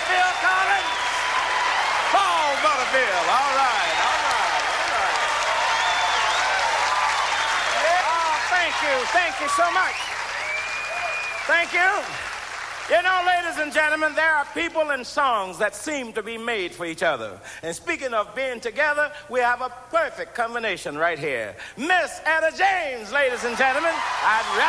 Phil Collins. Paul Butterfield. All right. Oh, thank you so much. Thank you. You know, ladies and gentlemen, there are people and songs that seem to be made for each other. And speaking of being together, we have a perfect combination right here. Miss Etta James, ladies and gentlemen. I'd